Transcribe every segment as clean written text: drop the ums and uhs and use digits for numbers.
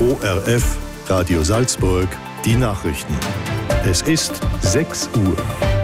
ORF Radio Salzburg, die Nachrichten. Es ist 6 Uhr.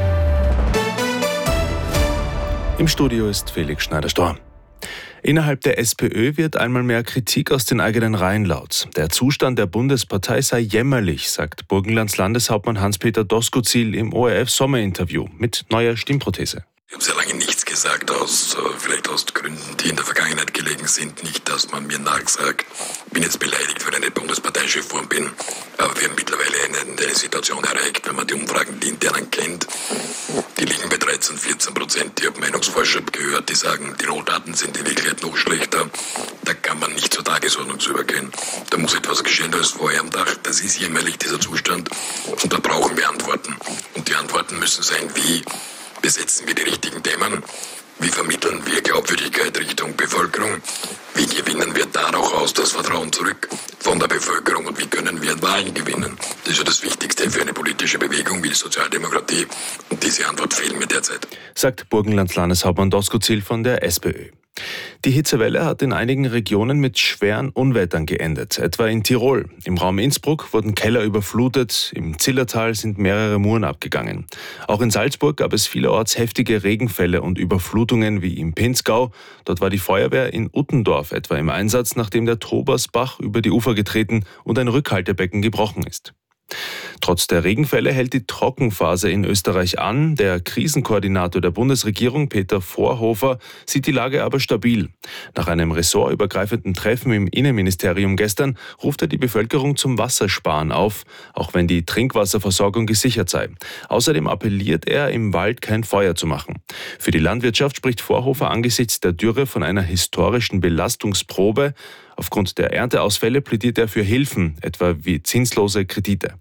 Im Studio ist Felix Schneider-Storr. Innerhalb der SPÖ wird einmal mehr Kritik aus den eigenen Reihen laut. Der Zustand der Bundespartei sei jämmerlich, sagt Burgenlands Landeshauptmann Hans-Peter Doskozil im ORF-Sommerinterview mit neuer Stimmprothese. Ich habe sehr lange nichts gesagt, vielleicht aus Gründen, die in der Vergangenheit gelegen sind. Nicht, dass man mir nachsagt, ich bin jetzt beleidigt, weil ich nicht Bundesparteichef geworden bin. Aber wir haben mittlerweile eine Situation erreicht, wenn man die Umfragen, die internen kennt, die liegen bei 13-14%. Ich habe Meinungsforscher gehört, die sagen, die Rohdaten sind in Wirklichkeit noch schlechter. Da kann man nicht zur Tagesordnung übergehen. Da muss etwas geschehen als vorher am Tag. Das ist jämmerlich, dieser Zustand. Und da brauchen wir Antworten. Und die Antworten müssen sein, wie besetzen wir die richtigen Themen? Wie vermitteln wir Glaubwürdigkeit Richtung Bevölkerung? Wie gewinnen wir dadurch aus das Vertrauen zurück von der Bevölkerung und wie können wir Wahlen gewinnen? Das ist ja das Wichtigste für eine politische Bewegung wie die Sozialdemokratie und diese Antwort fehlt mir derzeit. Sagt Burgenlands Landeshauptmann Doskozil von der SPÖ. Die Hitzewelle hat in einigen Regionen mit schweren Unwettern geendet, etwa in Tirol. Im Raum Innsbruck wurden Keller überflutet, im Zillertal sind mehrere Muren abgegangen. Auch in Salzburg gab es vielerorts heftige Regenfälle und Überflutungen wie im Pinzgau. Dort war die Feuerwehr in Uttendorf etwa im Einsatz, nachdem der Tobersbach über die Ufer getreten und ein Rückhaltebecken gebrochen ist. Trotz der Regenfälle hält die Trockenphase in Österreich an. Der Krisenkoordinator der Bundesregierung, Peter Vorhofer, sieht die Lage aber stabil. Nach einem ressortübergreifenden Treffen im Innenministerium gestern ruft er die Bevölkerung zum Wassersparen auf, auch wenn die Trinkwasserversorgung gesichert sei. Außerdem appelliert er, im Wald kein Feuer zu machen. Für die Landwirtschaft spricht Vorhofer angesichts der Dürre von einer historischen Belastungsprobe. Aufgrund der Ernteausfälle plädiert er für Hilfen, etwa wie zinslose Kredite.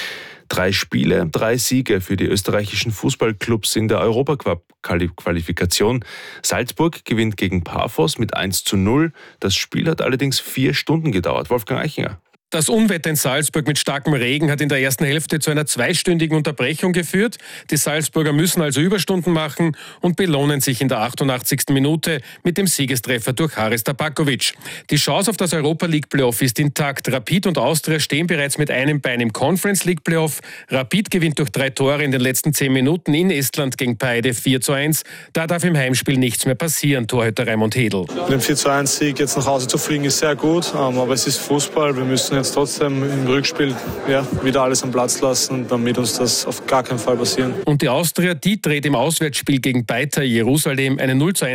3 Spiele, 3 Siege für die österreichischen Fußballclubs in der Europacup-Qualifikation. Salzburg gewinnt gegen Paphos mit 1:0. Das Spiel hat allerdings 4 Stunden gedauert. Wolfgang Eichinger. Das Unwetter in Salzburg mit starkem Regen hat in der ersten Hälfte zu einer 2-stündigen Unterbrechung geführt. Die Salzburger müssen also Überstunden machen und belohnen sich in der 88. Minute mit dem Siegestreffer durch Haris Tabakovic. Die Chance auf das Europa League Playoff ist intakt. Rapid und Austria stehen bereits mit einem Bein im Conference League Playoff. Rapid gewinnt durch 3 Tore in den letzten 10 Minuten in Estland gegen Paide 4:1. Da darf im Heimspiel nichts mehr passieren, Torhüter Raimund Hedl. Mit dem 4:1-Sieg jetzt nach Hause zu fliegen ist sehr gut, aber es ist Fußball. Wir müssen jetzt trotzdem im Rückspiel wieder alles am Platz lassen, damit uns das auf gar keinen Fall passieren. Und die Austria, die dreht im Auswärtsspiel gegen Beitar Jerusalem eine 0:1